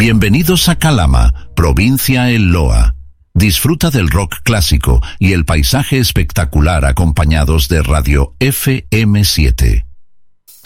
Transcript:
Bienvenidos a Calama, provincia El Loa. Disfruta del rock clásico y el paisaje espectacular acompañados de Radio FM7.